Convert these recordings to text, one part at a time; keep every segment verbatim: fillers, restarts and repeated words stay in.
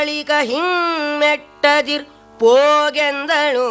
ಬಳಿಕ ಹಿಮ್ಮೆಟ್ಟದಿರ್ ಪೋಗೆಂದಳು.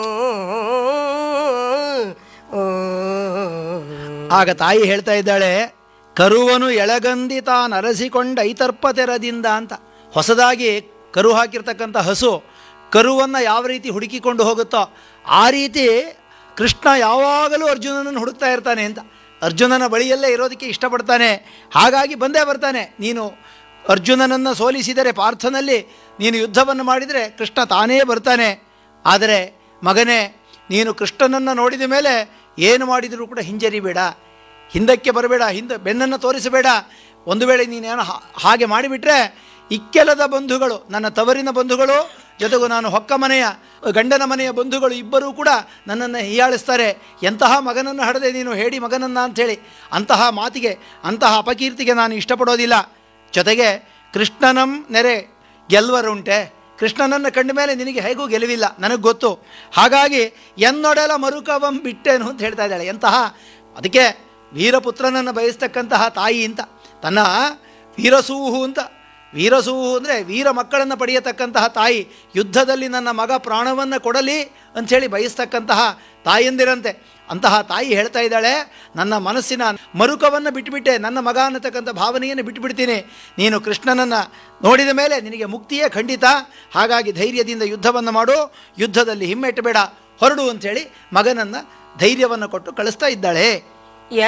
ಆಗ ತಾಯಿ ಹೇಳ್ತಾ ಇದ್ದಾಳೆ, ಕರುವನು ಎಳಗಂದಿ ತಾನು ಅರಸಿಕೊಂಡ ಐತರ್ಪ ತೆರದಿಂದ ಅಂತ. ಹೊಸದಾಗಿ ಕರು ಹಾಕಿರ್ತಕ್ಕಂಥ ಹಸು ಕರುವನ್ನು ಯಾವ ರೀತಿ ಹುಡುಕಿಕೊಂಡು ಹೋಗುತ್ತೋ ಆ ರೀತಿ ಕೃಷ್ಣ ಯಾವಾಗಲೂ ಅರ್ಜುನನನ್ನು ಹುಡುಕ್ತಾ ಇರ್ತಾನೆ ಅಂತ. ಅರ್ಜುನನ ಬಳಿಯಲ್ಲೇ ಇರೋದಕ್ಕೆ ಇಷ್ಟಪಡ್ತಾನೆ, ಹಾಗಾಗಿ ಬಂದೇ ಬರ್ತಾನೆ. ನೀನು ಅರ್ಜುನನನ್ನು ಸೋಲಿಸಿದರೆ ಪಾರ್ಥನಲ್ಲಿ ನೀನು ಯುದ್ಧವನ್ನು ಮಾಡಿದರೆ ಕೃಷ್ಣ ತಾನೇ ಬರ್ತಾನೆ. ಆದರೆ ಮಗನೇ, ನೀನು ಕೃಷ್ಣನನ್ನು ನೋಡಿದ ಮೇಲೆ ಏನು ಮಾಡಿದರೂ ಕೂಡ ಹಿಂಜರಿಬೇಡ, ಹಿಂದಕ್ಕೆ ಬರಬೇಡ, ಹಿಂದೆ ಬೆನ್ನನ್ನು ತೋರಿಸಬೇಡ. ಒಂದು ವೇಳೆ ನೀನೇನು ಹಾಗೆ ಮಾಡಿಬಿಟ್ರೆ ಇಕ್ಕೆಲದ ಬಂಧುಗಳು, ನನ್ನ ತವರಿನ ಬಂಧುಗಳು, ಜೊತೆಗೂ ನಾನು ಹೊಕ್ಕ ಮನೆಯ ಗಂಡನ ಮನೆಯ ಬಂಧುಗಳು ಇಬ್ಬರೂ ಕೂಡ ನನ್ನನ್ನು ಹೀಯಾಳಿಸ್ತಾರೆ. ಎಂತಹ ಮಗನನ್ನು ಹಡದೆ ನೀನು ಹೇಳಿ ಮಗನನ್ನು ಅಂಥೇಳಿ. ಅಂತಹ ಮಾತಿಗೆ, ಅಂತಹ ಅಪಕೀರ್ತಿಗೆ ನಾನು ಇಷ್ಟಪಡೋದಿಲ್ಲ. ಜೊತೆಗೆ ಕೃಷ್ಣನಂ ನೆರೆ ಗೆಲ್ವರುಂಟೆ, ಕೃಷ್ಣನನ್ನು ಕಂಡ ಮೇಲೆ ನಿನಗೆ ಹೇಗೂ ಗೆಲುವಿಲ್ಲ, ನನಗೆ ಗೊತ್ತು. ಹಾಗಾಗಿ ಎನ್ನೊಡೆಲ ಮರುಕವಂ ಬಿಟ್ಟೇನು ಅಂತ ಹೇಳ್ತಾ ಇದ್ದಾಳೆ. ಎಂತಹ, ಅದಕ್ಕೆ ವೀರಪುತ್ರನನ್ನು ಬಯಸ್ತಕ್ಕಂತಹ ತಾಯಿ ಅಂತ, ತನ್ನ ವೀರಸೂಹು ಅಂತ, ವೀರಸೂಹು ಅಂದರೆ ವೀರ ಮಕ್ಕಳನ್ನು ಪಡೆಯತಕ್ಕಂತಹ ತಾಯಿ. ಯುದ್ಧದಲ್ಲಿ ನನ್ನ ಮಗ ಪ್ರಾಣವನ್ನು ಕೊಡಲಿ ಅಂಥೇಳಿ ಬಯಸ್ತಕ್ಕಂತಹ ತಾಯಂದಿರಂತೆ. ಅಂತಹ ತಾಯಿ ಹೇಳ್ತಾ ಇದ್ದಾಳೆ, ನನ್ನ ಮನಸ್ಸಿನ ಮರುಕವನ್ನು ಬಿಟ್ಟುಬಿಟ್ಟೆ, ನನ್ನ ಮಗ ಅನ್ನತಕ್ಕಂಥ ಭಾವನೆಯನ್ನು ಬಿಟ್ಟುಬಿಡ್ತೀನಿ. ನೀನು ಕೃಷ್ಣನನ್ನು ನೋಡಿದ ಮೇಲೆ ನಿನಗೆ ಮುಕ್ತಿಯೇ ಖಂಡಿತ. ಹಾಗಾಗಿ ಧೈರ್ಯದಿಂದ ಯುದ್ಧವನ್ನು ಮಾಡು, ಯುದ್ಧದಲ್ಲಿ ಹಿಮ್ಮೆಟ್ಟಬೇಡ, ಹೊರಡು ಅಂಥೇಳಿ ಮಗನನ್ನು ಧೈರ್ಯವನ್ನು ಕೊಟ್ಟು ಕಳಿಸ್ತಾ ಇದ್ದಾಳೆ.